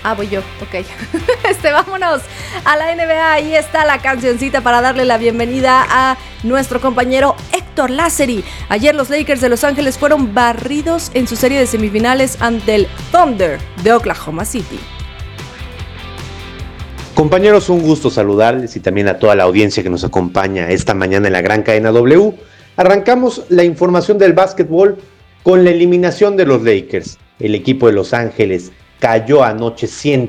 Voy yo, ok. Vámonos a la NBA. Ahí está la cancioncita para darle la bienvenida a nuestro compañero Héctor Lázari. Ayer los Lakers de Los Ángeles fueron barridos en su serie de semifinales ante el Thunder de Oklahoma City. Compañeros, un gusto saludarles y también a toda la audiencia que nos acompaña esta mañana en la gran cadena W. Arrancamos la información del básquetbol con la eliminación de los Lakers. El equipo de Los Ángeles cayó anoche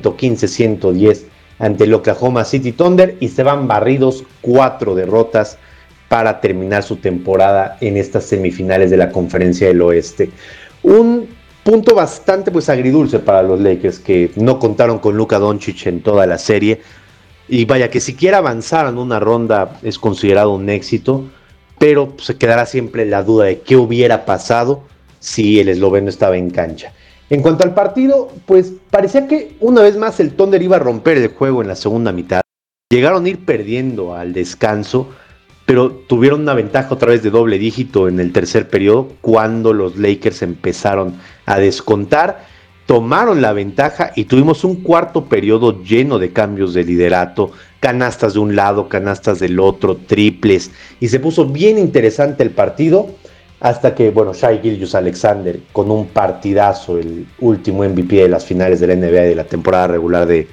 115-110 ante el Oklahoma City Thunder y se van barridos, 4 derrotas para terminar su temporada en estas semifinales de la Conferencia del Oeste. Un punto bastante agridulce para los Lakers, que no contaron con Luka Doncic en toda la serie, y vaya, que siquiera avanzaran una ronda es considerado un éxito, pero se quedará siempre la duda de qué hubiera pasado si el esloveno estaba en cancha. En cuanto al partido, pues parecía que una vez más el Thunder iba a romper el juego en la segunda mitad. Llegaron a ir perdiendo al descanso, pero tuvieron una ventaja otra vez de doble dígito en el tercer periodo cuando los Lakers empezaron a descontar, tomaron la ventaja y tuvimos un cuarto periodo lleno de cambios de liderato, canastas de un lado, canastas del otro, triples, y se puso bien interesante el partido hasta que, Shai Gilgeous-Alexander, con un partidazo, el último MVP de las finales de la NBA de la temporada regular del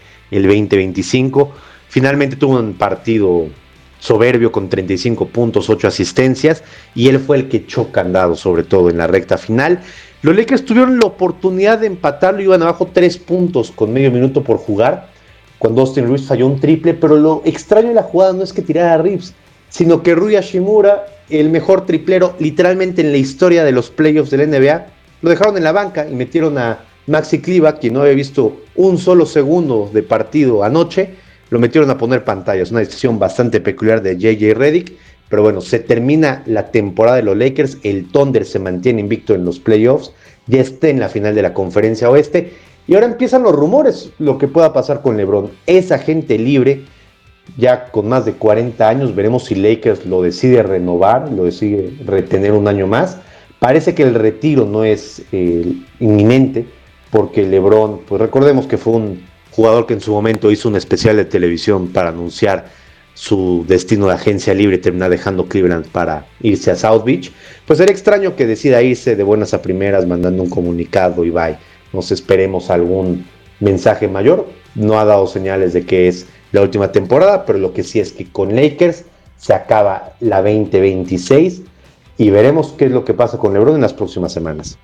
2025, finalmente tuvo un partido soberbio con 35 puntos, 8 asistencias, y él fue el que echó candado, sobre todo en la recta final. Los Lakers tuvieron la oportunidad de empatarlo, iban abajo 3 puntos con medio minuto por jugar, cuando Austin Reeves falló un triple, pero lo extraño de la jugada no es que tirara a Reeves, sino que Rui Hachimura, el mejor triplero literalmente en la historia de los playoffs de la NBA, lo dejaron en la banca y metieron a Maxi Kleber, quien no había visto un solo segundo de partido anoche, lo metieron a poner pantallas, una decisión bastante peculiar de J.J. Redick, pero se termina la temporada de los Lakers, el Thunder se mantiene invicto en los playoffs, ya está en la final de la Conferencia Oeste, y ahora empiezan los rumores, lo que pueda pasar con LeBron. Es agente libre, ya con más de 40 años, veremos si Lakers lo decide renovar, lo decide retener un año más. Parece que el retiro no es inminente, porque LeBron, pues recordemos que fue un jugador que en su momento hizo un especial de televisión para anunciar su destino de agencia libre y terminar dejando Cleveland para irse a South Beach. Pues era extraño que decida irse de buenas a primeras mandando un comunicado y bye. Nos esperemos algún mensaje mayor. No ha dado señales de que es la última temporada, pero lo que sí es que con Lakers se acaba la 2026 y veremos qué es lo que pasa con LeBron en las próximas semanas.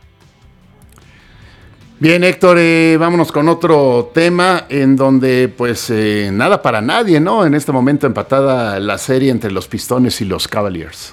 Bien, Héctor, vámonos con otro tema en donde nada para nadie, ¿no? En este momento empatada la serie entre los Pistones y los Cavaliers.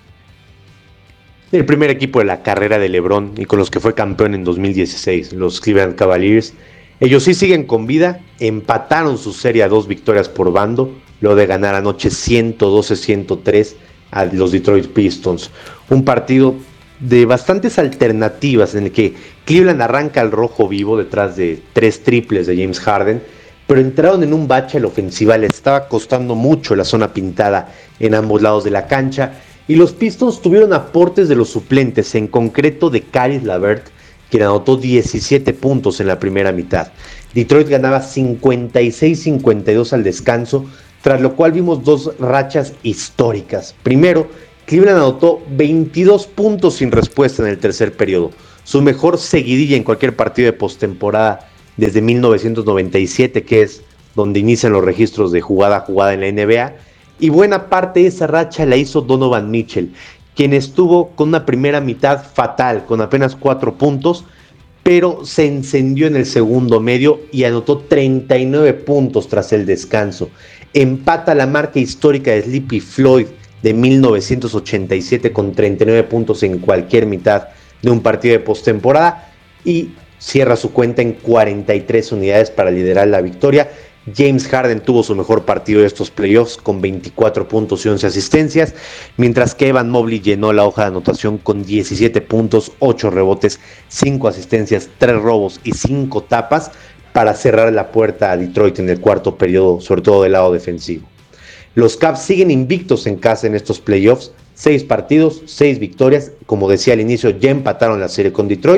El primer equipo de la carrera de LeBron y con los que fue campeón en 2016, los Cleveland Cavaliers. Ellos sí siguen con vida, empataron su serie a 2 victorias por bando, luego de ganar anoche 112-103 a los Detroit Pistons. Un partido de bastantes alternativas en el que Cleveland arranca al rojo vivo detrás de 3 triples de James Harden, pero entraron en un bache a la ofensiva, les estaba costando mucho la zona pintada en ambos lados de la cancha, y los Pistons tuvieron aportes de los suplentes, en concreto de Caris LeVert, quien anotó 17 puntos en la primera mitad. Detroit ganaba 56-52 al descanso, tras lo cual vimos 2 rachas históricas. Primero, Cleveland anotó 22 puntos sin respuesta en el tercer periodo, su mejor seguidilla en cualquier partido de postemporada desde 1997, que es donde inician los registros de jugada a jugada en la NBA, y buena parte de esa racha la hizo Donovan Mitchell, quien estuvo con una primera mitad fatal, con apenas 4 puntos, pero se encendió en el segundo medio y anotó 39 puntos tras el descanso. Empata la marca histórica de Sleepy Floyd de 1987 con 39 puntos en cualquier mitad de un partido de postemporada y cierra su cuenta en 43 unidades para liderar la victoria. James Harden tuvo su mejor partido de estos playoffs con 24 puntos y 11 asistencias, mientras que Evan Mobley llenó la hoja de anotación con 17 puntos, 8 rebotes, 5 asistencias, 3 robos y 5 tapas para cerrar la puerta a Detroit en el cuarto periodo, sobre todo del lado defensivo. Los Cavs siguen invictos en casa en estos playoffs, 6 partidos, 6 victorias, como decía al inicio, ya empataron la serie con Detroit,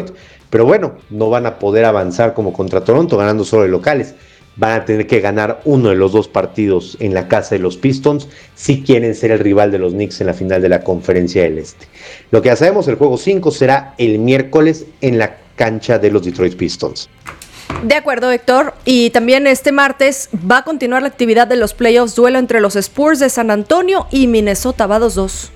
Pero bueno, no van a poder avanzar como contra Toronto, ganando solo de locales. Van a tener que ganar uno de los dos partidos en la casa de los Pistons si quieren ser el rival de los Knicks en la final de la Conferencia del Este. Lo que ya sabemos, el juego 5 será el miércoles en la cancha de los Detroit Pistons. De acuerdo, Héctor. Y también este martes va a continuar la actividad de los playoffs, duelo entre los Spurs de San Antonio y Minnesota, va 2-2.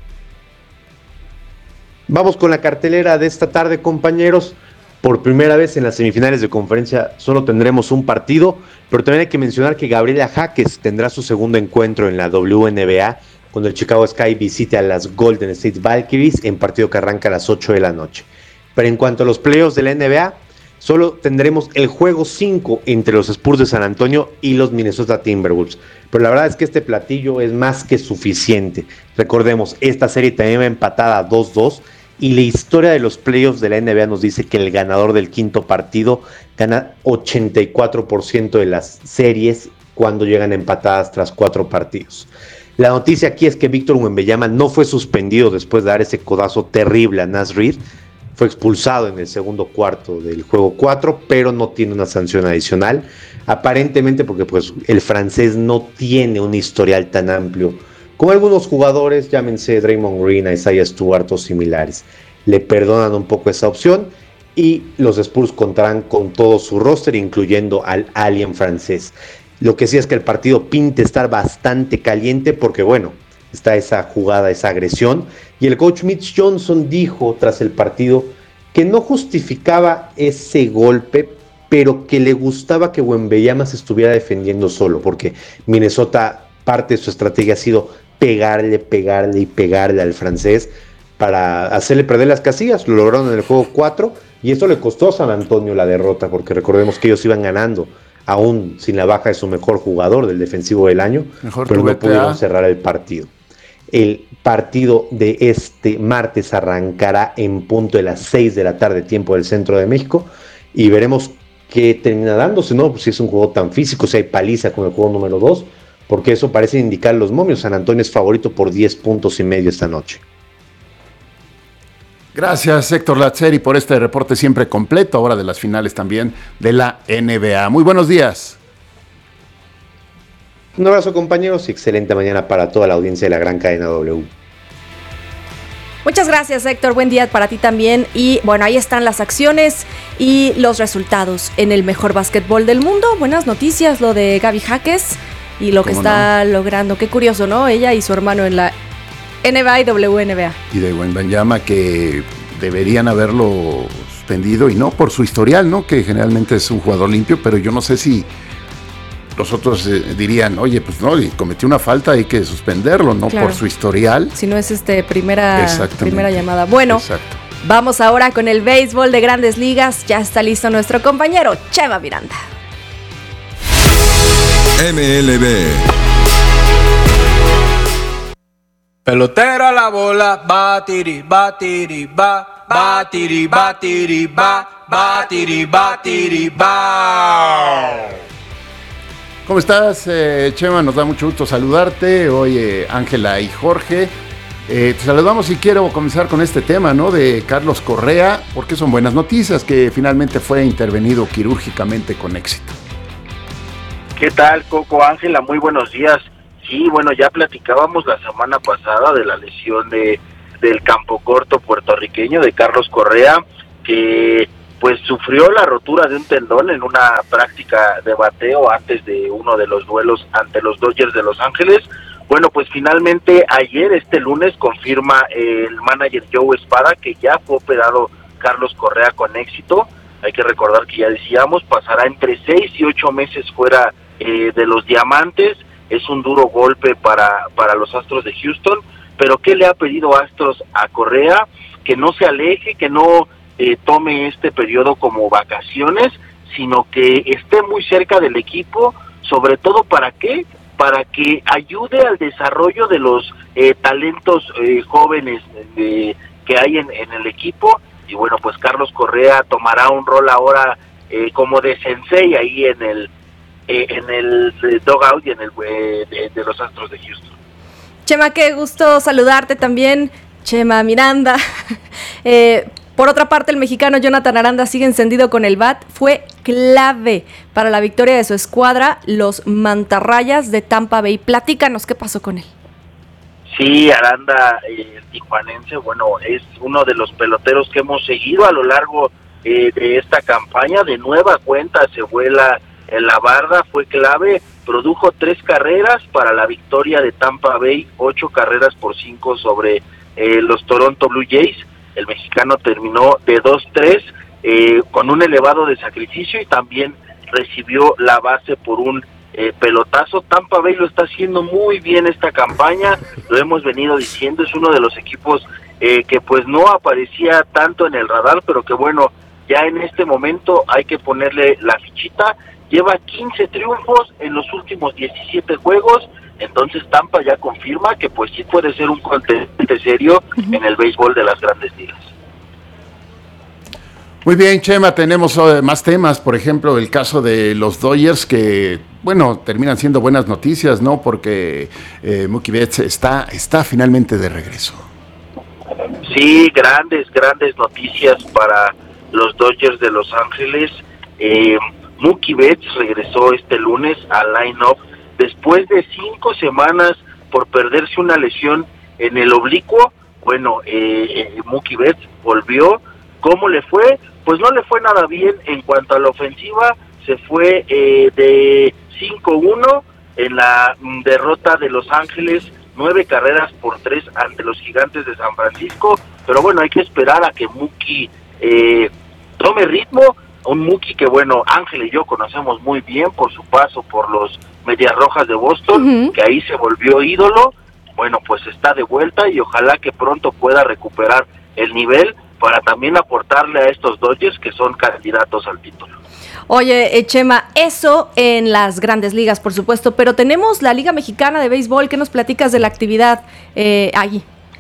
Vamos con la cartelera de esta tarde, compañeros. Por primera vez en las semifinales de conferencia solo tendremos un partido, pero también hay que mencionar que Gabriela Jaques tendrá su segundo encuentro en la WNBA cuando el Chicago Sky visite a las Golden State Valkyries en partido que arranca a las 8 de la noche. Pero en cuanto a los playoffs de la NBA, solo tendremos el juego 5 entre los Spurs de San Antonio y los Minnesota Timberwolves. Pero la verdad es que este platillo es más que suficiente. Recordemos, esta serie también va empatada 2-2. Y la historia de los playoffs de la NBA nos dice que el ganador del quinto partido gana 84% de las series cuando llegan empatadas tras 4 partidos. La noticia aquí es que Víctor Wembanyama no fue suspendido después de dar ese codazo terrible a Naz Reid. Fue expulsado en el segundo cuarto del juego 4, pero no tiene una sanción adicional. Aparentemente porque pues, el francés no tiene un historial tan amplio como algunos jugadores, llámense Draymond Green, Isaiah Stewart o similares. Le perdonan un poco esa opción y los Spurs contarán con todo su roster, incluyendo al alien francés. Lo que sí es que el partido pinta estar bastante caliente porque, bueno, está esa jugada, esa agresión. Y el coach Mitch Johnson dijo tras el partido que no justificaba ese golpe, pero que le gustaba que Wembanyama se estuviera defendiendo solo, porque Minnesota, parte de su estrategia ha sido pegarle al francés para hacerle perder las casillas. Lo lograron en el juego 4 y esto le costó a San Antonio la derrota, porque recordemos que ellos iban ganando aún sin la baja de su mejor jugador, del defensivo del año, pero no pudieron cerrar el partido. El partido de este martes arrancará en punto de las 6 de la tarde, tiempo del centro de México, y veremos qué termina dándose, ¿no? Si es un juego tan físico, si hay paliza con el juego número 2, porque eso parece indicar los momios. San Antonio es favorito por 10.5 puntos esta noche. Gracias, Héctor Lazzeri, por este reporte siempre completo, ahora de las finales también de la NBA. Muy buenos días. Un abrazo, compañeros, y excelente mañana para toda la audiencia de la gran cadena W. Muchas gracias, Héctor. Buen día para ti también. Y bueno, ahí están las acciones y los resultados en el mejor básquetbol del mundo. Buenas noticias, lo de Gaby Jaques y lo que está logrando. Qué curioso, ¿no? Ella y su hermano en la NBA y WNBA. Y de Wembanyama, que deberían haberlo suspendido, y no por su historial, ¿no? Que generalmente es un jugador limpio, pero yo no sé si los otros dirían, oye, pues no, cometió una falta, hay que suspenderlo, ¿no? Claro. Por su historial. Si no es primera llamada. Bueno, exacto. Vamos ahora con el béisbol de Grandes Ligas. Ya está listo nuestro compañero Chema Miranda. MLB. Pelotero a la bola, batiri, batiri, ba, batiri, batiri, ba, batiri, batiri, ba. ¿Cómo estás, Chema? Nos da mucho gusto saludarte. Hoy, Ángela y Jorge. Te saludamos y quiero comenzar con este tema, ¿no? De Carlos Correa, porque son buenas noticias que finalmente fue intervenido quirúrgicamente con éxito. ¿Qué tal, Coco? Ángela, muy buenos días. Sí, bueno, ya platicábamos la semana pasada de la lesión del campo corto puertorriqueño de Carlos Correa, que pues sufrió la rotura de un tendón en una práctica de bateo antes de uno de los duelos ante los Dodgers de Los Ángeles. Bueno, pues finalmente ayer, este lunes, confirma el manager Joe Espada que ya fue operado Carlos Correa con éxito. Hay que recordar que ya decíamos, pasará entre 6 y 8 meses fuera de los Diamantes. Es un duro golpe para los Astros de Houston, pero ¿qué le ha pedido Astros a Correa? Que no se aleje, que no tome este periodo como vacaciones, sino que esté muy cerca del equipo, sobre todo ¿para qué? Para que ayude al desarrollo de los talentos jóvenes que hay en el equipo. Y bueno, pues Carlos Correa tomará un rol ahora como de sensei ahí en el dugout y en el de los Astros de Houston. Chema, qué gusto saludarte también, Chema Miranda. Por otra parte, el mexicano Jonathan Aranda sigue encendido con el bat. Fue clave para la victoria de su escuadra, los Mantarrayas de Tampa Bay. Platícanos, ¿qué pasó con él? Sí, Aranda, el tijuanense, bueno, es uno de los peloteros que hemos seguido a lo largo de esta campaña. De nueva cuenta se vuela en la barda, fue clave, produjo 3 carreras para la victoria de Tampa Bay, 8 carreras por 5 sobre los Toronto Blue Jays. El mexicano terminó de 2-3 con un elevado de sacrificio y también recibió la base por un pelotazo. Tampa Bay lo está haciendo muy bien esta campaña, lo hemos venido diciendo, es uno de los equipos que pues no aparecía tanto en el radar, pero que bueno, ya en este momento hay que ponerle la fichita. Lleva 15 triunfos en los últimos 17 juegos, entonces Tampa ya confirma que pues sí puede ser un contendiente serio en el béisbol de las Grandes Ligas. Muy bien, Chema, tenemos más temas, por ejemplo, el caso de los Dodgers que, bueno, terminan siendo buenas noticias, ¿no? Porque Mookie Betts está finalmente de regreso. Sí, grandes noticias para los Dodgers de Los Ángeles. Mookie Betts regresó este lunes al line-up después de 5 semanas por perderse una lesión en el oblicuo. Bueno, Mookie Betts volvió. ¿Cómo le fue? Pues no le fue nada bien en cuanto a la ofensiva. Se fue de 5-1 en la derrota de Los Ángeles, 9 carreras por 3 ante los Gigantes de San Francisco. Pero bueno, hay que esperar a que Mookie tome ritmo. Un Mookie que, bueno, Ángel y yo conocemos muy bien por su paso por los Medias Rojas de Boston, que ahí se volvió ídolo. Bueno, pues está de vuelta y ojalá que pronto pueda recuperar el nivel para también aportarle a estos Dodgers que son candidatos al título. Oye, Chema, eso en las Grandes Ligas, por supuesto, pero tenemos la Liga Mexicana de Béisbol. ¿Qué nos platicas de la actividad allí?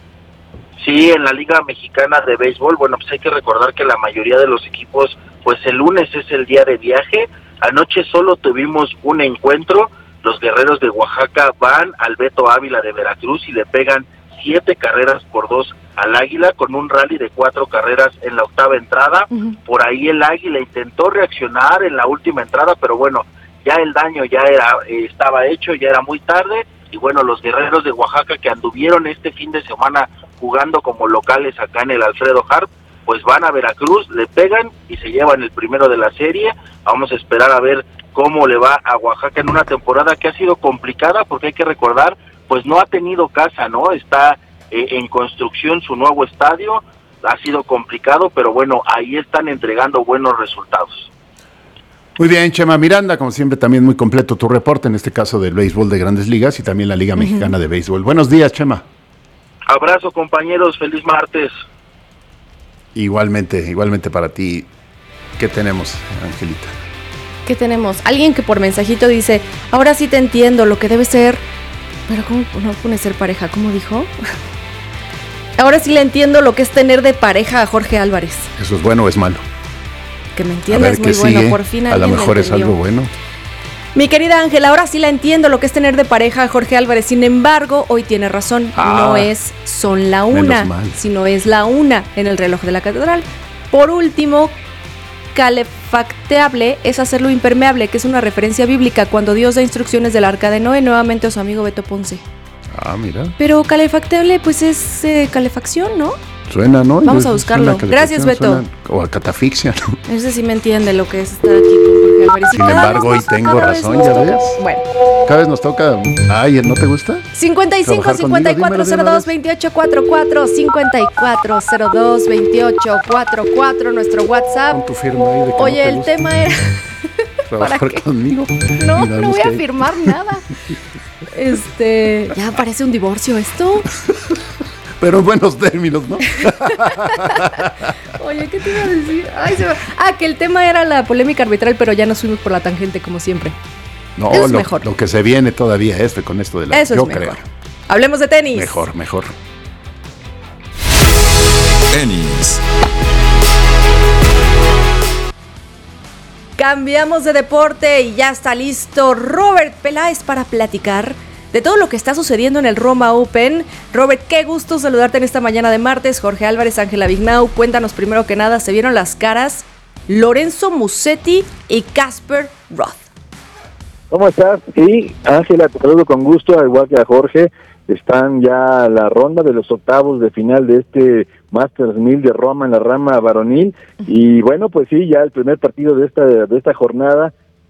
Sí, en la Liga Mexicana de Béisbol, bueno, pues hay que recordar que la mayoría de los equipos, pues el lunes es el día de viaje. Anoche solo tuvimos un encuentro. Los Guerreros de Oaxaca van al Beto Ávila de Veracruz y le pegan 7 carreras por 2 al Águila con un rally de 4 carreras en la octava entrada. Por ahí el Águila intentó reaccionar en la última entrada, pero bueno, ya el daño ya estaba hecho, ya era muy tarde. Y bueno, los Guerreros de Oaxaca que anduvieron este fin de semana jugando como locales acá en el Alfredo Harp, pues van a Veracruz, le pegan y se llevan el primero de la serie. Vamos a esperar a ver cómo le va a Oaxaca en una temporada que ha sido complicada, porque hay que recordar, pues no ha tenido casa, ¿no? Está en construcción su nuevo estadio, ha sido complicado, pero bueno, ahí están entregando buenos resultados. Muy bien, Chema Miranda, como siempre también muy completo tu reporte, en este caso del béisbol de Grandes Ligas y también la Liga Mexicana de Béisbol. Buenos días, Chema. Abrazo, compañeros, feliz martes. Igualmente para ti. ¿Qué tenemos, Angelita? ¿Qué tenemos? Alguien que por mensajito dice, ahora sí te entiendo lo que debe ser, pero ¿cómo no pone ser pareja? ¿Cómo dijo? Ahora sí le entiendo lo que es tener de pareja a Jorge Álvarez. ¿Eso es bueno o es malo? Que me entienda es muy bueno, por fin a lo mejor es algo bueno. Mi querida Ángela, ahora sí la entiendo lo que es tener de pareja a Jorge Álvarez. Sin embargo, hoy tiene razón. No son la una, sino es la una en el reloj de la catedral. Por último, calefacteable es hacerlo impermeable, que es una referencia bíblica cuando Dios da instrucciones del arca de Noé, nuevamente a su amigo Beto Ponce. Ah, mira. Pero calefacteable, pues es calefacción, ¿no? Suena, ¿no? Vamos a buscarlo. Gracias, Beto. O a catafixia, ¿no? Ese sí me entiende lo que es estar aquí con Jorge Álvarez. Sin embargo, hoy tengo razón, ¿ya ves? Bueno. Cada vez nos toca... Ay, ¿no te gusta? 55 54 02 28 44 54 02 28 44 nuestro WhatsApp. Con tu firma ahí de que oye, no te el gusta tema era... ¿Trabajar conmigo? No voy a firmar nada. Ya parece un divorcio esto. Pero en buenos términos, ¿no? Oye, ¿qué te iba a decir? Que el tema era la polémica arbitral, pero ya nos fuimos por la tangente como siempre. No, mejor. Lo que se viene todavía con esto de la... Eso es mejor. Creo. Hablemos de tenis. Mejor. Tenis. Cambiamos de deporte y ya está listo Robert Peláez para platicar de todo lo que está sucediendo en el Roma Open. Robert, qué gusto saludarte en esta mañana de martes. Jorge Álvarez, Ángela Vignau, cuéntanos primero que nada, se vieron las caras Lorenzo Musetti y Casper Ruud. ¿Cómo estás? Sí, Ángela, te saludo con gusto, al igual que a Jorge. Están ya la ronda de los octavos de final de este Masters 1000 de Roma en la rama varonil. Y bueno, pues sí, ya el primer partido de esta jornada,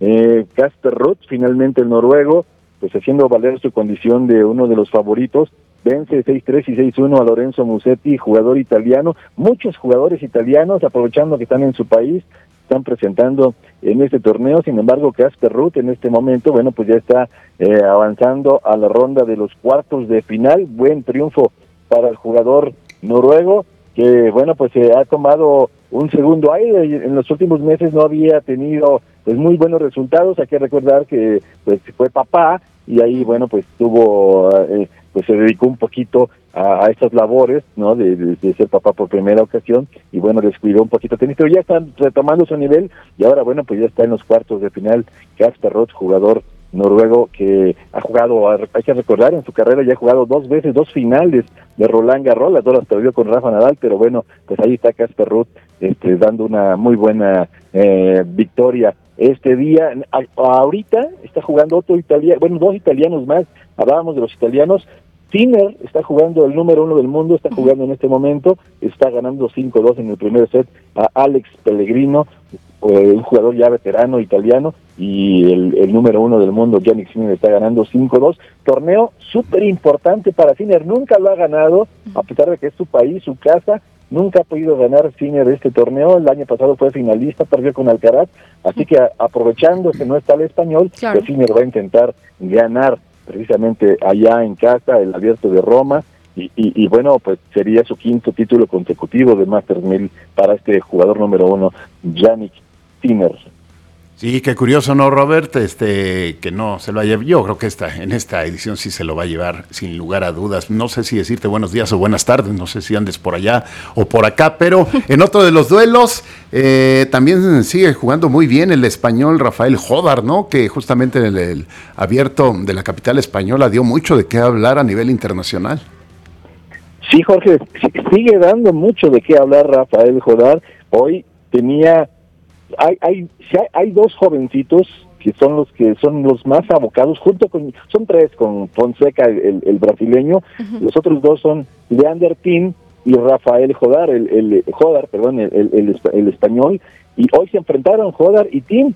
Casper Ruud, finalmente el noruego, pues haciendo valer su condición de uno de los favoritos, vence 6-3 y 6-1 a Lorenzo Musetti, jugador italiano. Muchos jugadores italianos, aprovechando que están en su país, están presentando en este torneo. Sin embargo, Casper Ruud en este momento, bueno, pues ya está avanzando a la ronda de los cuartos de final. Buen triunfo para el jugador noruego, que bueno, pues ha tomado un segundo aire. En los últimos meses no había tenido pues muy buenos resultados. Hay que recordar que pues fue papá y ahí bueno, pues tuvo pues se dedicó un poquito a estas labores, ¿no? De ser papá por primera ocasión, y bueno, descuidó un poquito tenis, pero ya están retomando su nivel, y ahora bueno, pues ya está en los cuartos de final. Casper Ruud, jugador noruego que ha jugado, hay que recordar, en su carrera ya ha jugado 2 veces, 2 finales de Roland Garros, las 2 las perdió con Rafa Nadal, pero bueno, pues ahí está Casper Ruud dando una muy buena victoria este día. Ahorita está jugando otro italiano, bueno, 2 italianos más. Hablábamos de los italianos. Sinner está jugando, el número 1 del mundo, está jugando en este momento, está ganando 5-2 en el primer set a Alex Pellegrino, un jugador ya veterano italiano, y el número 1 del mundo, Jannik Sinner, está ganando 5-2. Torneo súper importante para Sinner, nunca lo ha ganado, a pesar de que es su país, su casa, nunca ha podido ganar Sinner este torneo. El año pasado fue finalista, perdió con Alcaraz, así que aprovechando que no está el español, claro, pues Sinner va a intentar ganar precisamente allá en casa, el Abierto de Roma, y bueno, pues sería su 5º título consecutivo de Masters 1000 para este jugador número 1, Jannik Sinner. Sí, qué curioso, ¿no, Robert? Que no se lo haya... Yo creo que en esta edición sí se lo va a llevar, sin lugar a dudas. No sé si decirte buenos días o buenas tardes, no sé si andes por allá o por acá, pero en otro de los duelos también sigue jugando muy bien el español Rafael Jodar, ¿no? Que justamente en el Abierto de la capital española dio mucho de qué hablar a nivel internacional. Sí, Jorge, sigue dando mucho de qué hablar Rafael Jodar. Hoy tenía... Hay 2 jovencitos que son los más abocados, son 3 con Fonseca, el brasileño. Los otros 2 son Leander Tim y Rafael Jodar, el español, y hoy se enfrentaron Jodar y Tim,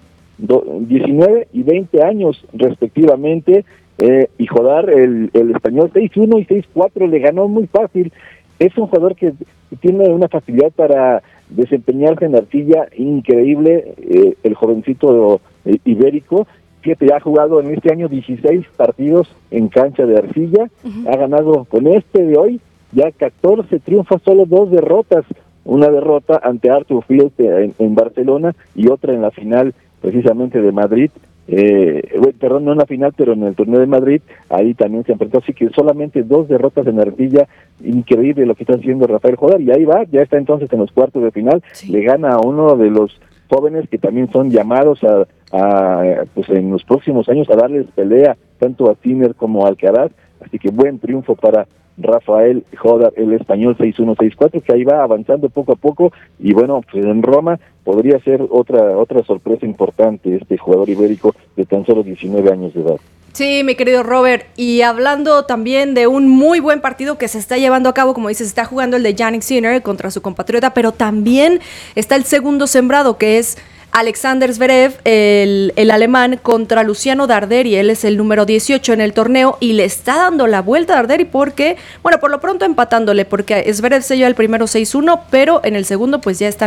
19 y 20 años respectivamente, y Jodar, el español, 6-1 y 6-4, le ganó muy fácil. Es un jugador que tiene una facilidad para desempeñarse en arcilla increíble, el jovencito ibérico, que ha jugado en este año 16 partidos en cancha de arcilla, ha ganado con este de hoy ya 14 triunfos, solo 2 derrotas, una derrota ante Arthur Field en Barcelona y otra en la final precisamente de Madrid. No en la final, pero en el torneo de Madrid, ahí también se enfrentó, así que solamente 2 derrotas en arcilla. Increíble lo que está haciendo Rafael Jodar, y ahí va, ya está entonces en los cuartos de final. Sí. Le gana a uno de los jóvenes que también son llamados pues en los próximos años a darles pelea tanto a Sinner como a Alcaraz, así que buen triunfo para Rafael Jodar, el español, 6-1, 6-4, que ahí va avanzando poco a poco, y bueno, pues en Roma podría ser otra sorpresa importante este jugador ibérico de tan solo 19 años de edad. Sí, mi querido Robert, y hablando también de un muy buen partido que se está llevando a cabo, como dices, está jugando el de Jannik Sinner contra su compatriota, pero también está el segundo sembrado, que es Alexander Zverev, el alemán, contra Luciano Darderi. Él es el número 18 en el torneo y le está dando la vuelta a Darderi porque, bueno, por lo pronto empatándole, porque Zverev se lleva el primero 6-1, pero en el segundo pues ya están